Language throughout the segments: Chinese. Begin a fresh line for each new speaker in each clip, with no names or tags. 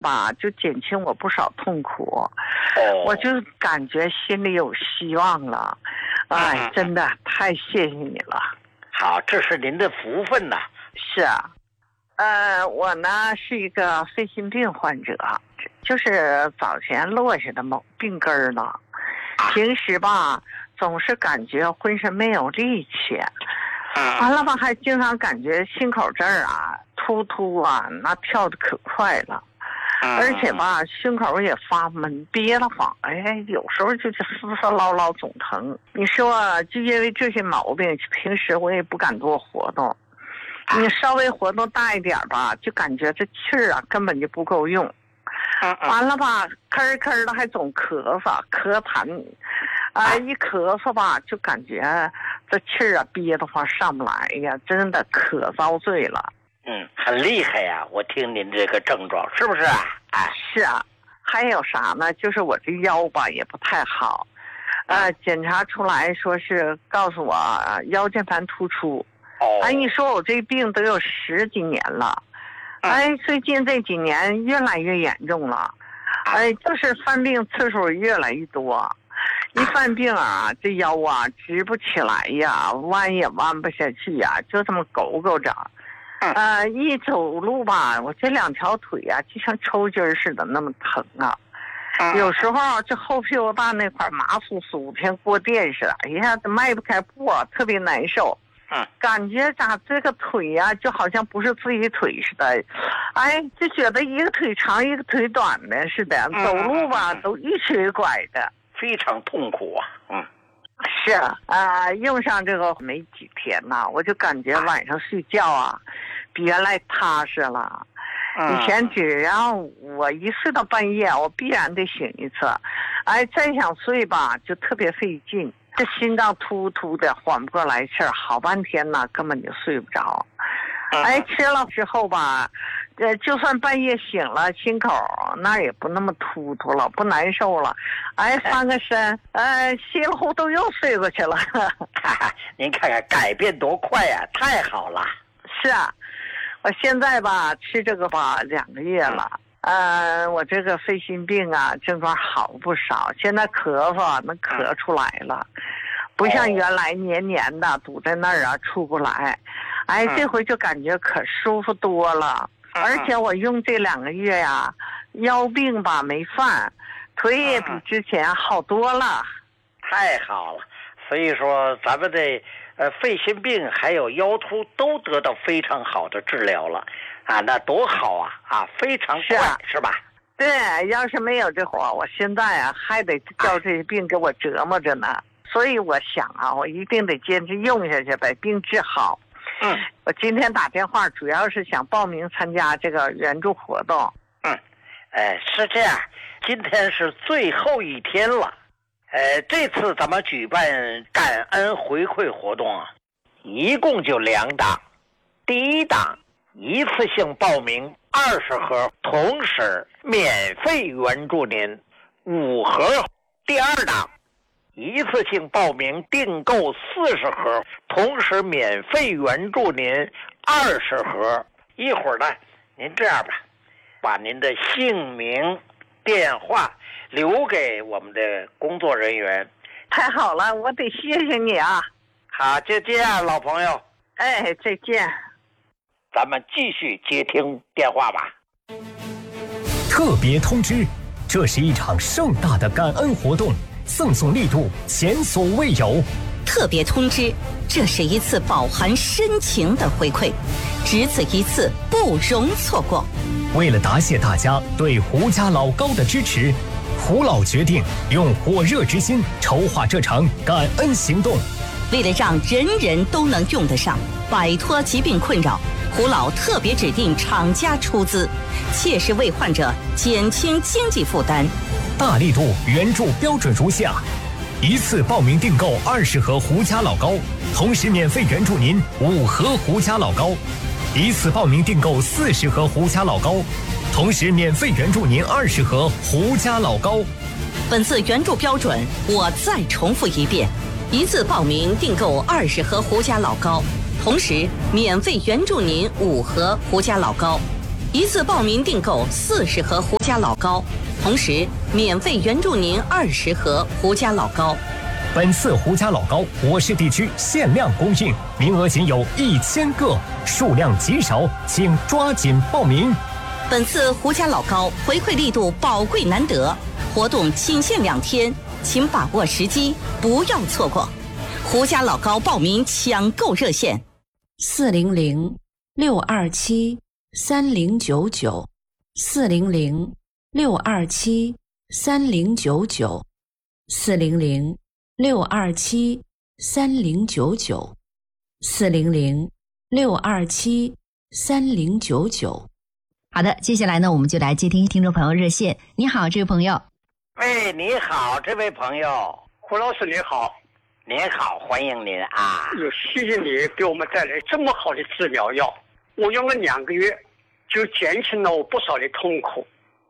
吧，就减轻我不少痛苦。我就感觉心里有希望了。哎，真的太谢谢你了。
好，这是您的福分呐。
是啊，我呢是一个肺心病患者，就是早前落下的某病根儿了。平时吧，总是感觉浑身没有力气，完了吧，还经常感觉心口这儿啊突突啊，那跳得可快了。而且吧，胸口也发闷，憋得慌，哎，有时候就是丝丝唠唠总疼。你说，就因为这些毛病，平时我也不敢多活动。你稍微活动大一点吧，就感觉这气儿啊根本就不够用。完了吧，咳咳的还总咳嗽、咳痰，一咳嗽吧，就感觉这气儿啊憋得慌上不来呀，真的可遭罪了。
很厉害呀！我听您这个症状是不是啊？
是啊。还有啥呢？就是我这腰吧也不太好，检查出来说是告诉我腰间盘突出。你说我这病都有10几年了，最近这几年越来越严重了，就是犯病次数越来越多。一犯病啊，这腰啊直不起来呀，弯也弯不下去呀，就这么勾勾着。一走路吧，我这2条腿啊，就像抽筋似的，那么疼啊！有时候这后屁股大那块麻酥酥，像过电似的，哎呀，迈不开步，特别难受。感觉咋这个腿呀，就好像不是自己腿似的，就觉得一个腿长一个腿短的似的，走路吧都一瘸一拐的，
非常痛苦啊。
是用上这个没几天呐，我就感觉晚上睡觉啊，比原来踏实了。以前只要我一睡到半夜，我必然得醒一次，再想睡吧就特别费劲，这心脏突突的缓不过来气儿，好半天呢根本就睡不着。吃了之后吧，就算半夜醒了，心口那也不那么突突了，不难受了。翻个身，稀里糊涂又睡过去了。
您看看改变多快呀，太好了。
是啊，我现在吧吃这个吧2个月了，我这个肺心病啊症状好不少，现在咳嗽能咳出来了，不像原来黏黏的堵在那儿啊出不来。这回就感觉可舒服多了，而且我用这2个月呀，腰病吧没犯，腿也比之前好多了。
太好了，所以说咱们的肺心病还有腰突都得到非常好的治疗了那多好啊！非常快是吧？
对，要是没有这活，我现在啊还得叫这些病给我折磨着呢。所以我想我一定得坚持用下去，把病治好。我今天打电话主要是想报名参加这个援助活动。
是这样，今天是最后一天了。这次咱们举办感恩回馈活动一共就2档。第一档一次性报名20盒，同时免费援助您5盒。第二档一次性报名订购40盒，同时免费援助您20盒。一会儿呢，您这样吧，把您的姓名、电话留给我们的工作人员。
太好了，我得谢谢你啊！
好，就这样，老朋友。
再见。
咱们继续接听电话吧。
特别通知，这是一场盛大的感恩活动，赠送力度前所未有。
特别通知，这是一次饱含深情的回馈，只此一次，不容错过。
为了答谢大家对胡家老高的支持，胡老决定用火热之心筹划这场感恩行动。
为了让人人都能用得上，摆脱疾病困扰，胡老特别指定厂家出资，切实为患者减轻经济负担。
大力度援助标准如下：一次报名订购20盒胡家老高，同时免费援助您5盒胡家老高；一次报名订购40盒胡家老高，同时免费援助您20盒胡家老高。
本次援助标准我再重复一遍：一次报名订购20盒胡家老高，同时免费援助您5盒胡家老高； 一次报名订购40盒胡家老高，同时免费援助您20盒胡家老高。
本次胡家老高我市地区限量供应，名额仅有1000个，数量极少，请抓紧报名。
本次胡家老高回馈力度宝贵难得，活动仅限2天，请把握时机，不要错过。胡家老高报名抢购热线
400-627-3099，400-627-3099。好的，接下来呢，我们就来接听听众朋友热线。你好，这位朋友。
喂，你好，这位朋友。
胡老师你好。
您好，欢迎您啊！
谢谢你给我们带来这么好的治疗药，我用了2个月，就减轻了我不少的痛苦。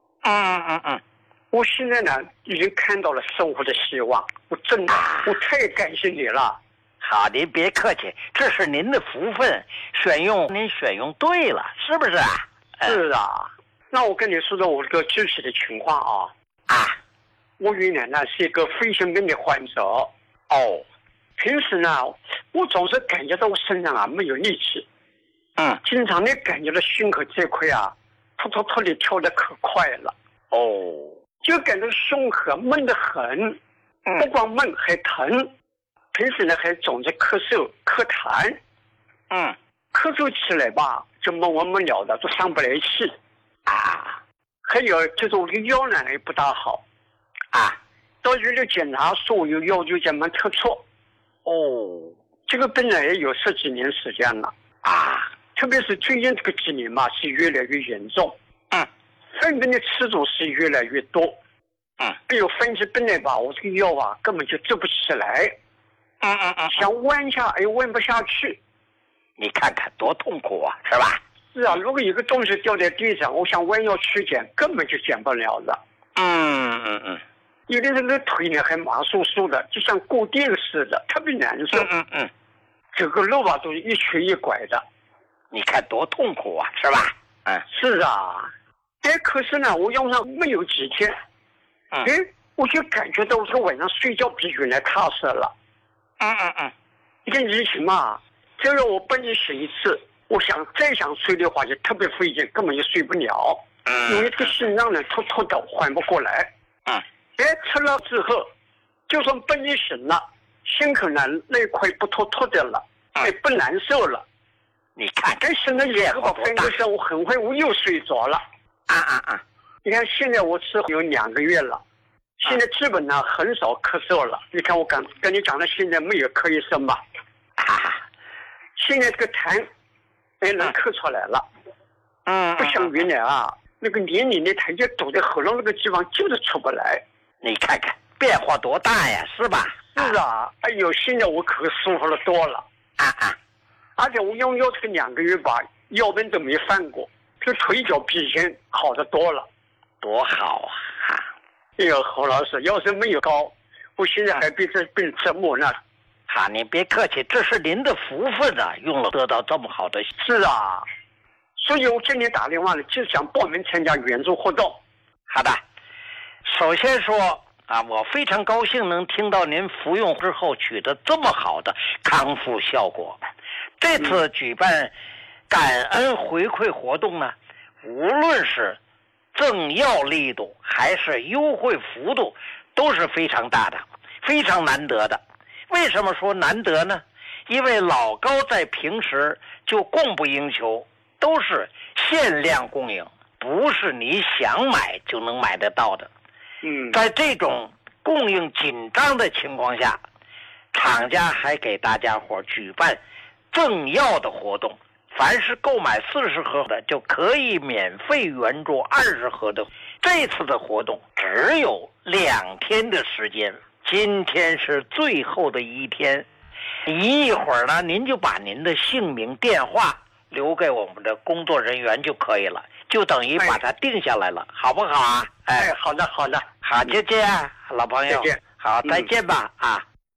我现在呢，已经看到了生活的希望，我太感谢你了。
好，您别客气，这是您的福分，您选用对了，是不是啊？
是啊。那我跟你说说我这个具体的情况啊。我原来呢是一个肺腺病的患者。平时呢，我总是感觉到我身上没有力气，经常的感觉到胸口这块突的跳得可快了，就感到胸口闷得很，不光闷还疼，平时呢还总是咳嗽咳痰，咳嗽起来吧就闷了的，就上不来气还有就是我的腰呢也不大好到医院检查说我有腰椎间盘突出。这个病呢也有10几年时间了特别是最近这个几年嘛是越来越严重，分病的次数是越来越多，还有分析病来吧，我这个腰根本就直不起来，想弯一下弯不下去，
你看看多痛苦啊，是吧？
是啊，如果有个东西掉在地上，我想弯腰去捡，根本就捡不了的。有的人的腿呢还麻酥酥的，就像过电似的，特别难受。整个路都是一瘸一拐的，
你看多痛苦啊，是吧？
是啊。可是呢，我用上没有几天，我就感觉到我这个晚上睡觉比原来踏实了。你看以前嘛，只要我半夜醒一次，我再想睡的话就特别费劲，根本就睡不了。因为这个心脏呢突的缓不过来。吃了之后，就算半夜醒了，心口呢那块不突的了，不难受了。
你看，
醒了以后吧，半夜我很快我又睡着了。你看现在我吃有2个月了，现在基本上很少咳嗽了。你看我跟你讲的，现在没有咳一声吧？现在这个痰能咳出来了。不像原来那个黏黏的痰就堵在喉咙那个地方，就是出不来。
你看看变化多大呀，是吧？
是啊，现在我可舒服了多了。而且我用药这个2个月吧，腰病都没犯过，这腿脚比以前好得多了。
多好
侯老师，要是没有高，我现在还被这病折磨呢。
您别客气，这是您的福分用了得到这么好的。
是啊，所以我今天打电话就想报名参加援助活动。
好的，首先说我非常高兴能听到您服用之后取得这么好的康复效果。这次举办感恩回馈活动呢，无论是赠药力度还是优惠幅度都是非常大的，非常难得的。为什么说难得呢？因为老高在平时就供不应求，都是限量供应，不是你想买就能买得到的。在这种供应紧张的情况下，厂家还给大家伙举办赠药的活动，凡是购买40盒的就可以免费援助20盒的。这次的活动只有2天的时间，今天是最后的一天。一会儿呢，您就把您的姓名电话留给我们的工作人员就可以了，就等于把它定下来了，好不好啊？
好的好，
再见，老朋友。
再见。
好，再见吧。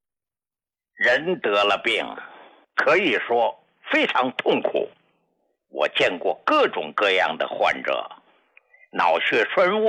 人得了病，可以说非常痛苦， 我见过各种各样的患者，脑血栓